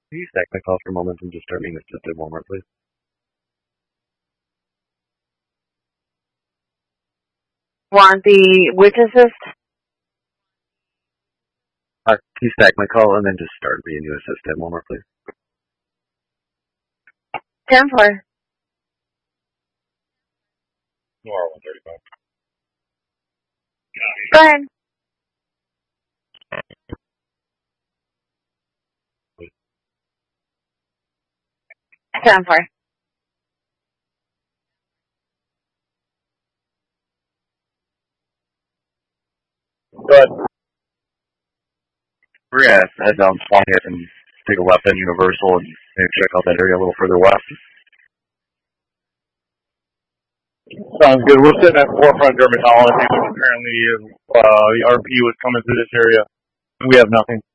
Can you stack my call for a moment and just start being assisted one more, please? Want the which assist? Can you stack my call and then just start being new assisted one more, please? 10-4. Nora 135. Go ahead. Please. 10-4. Good. We're gonna head down Swamp and take a left on Universal and maybe check out that area a little further west. Sounds good. We're sitting at Forefront Dermatology, which apparently is the RP was coming through this area. We have nothing.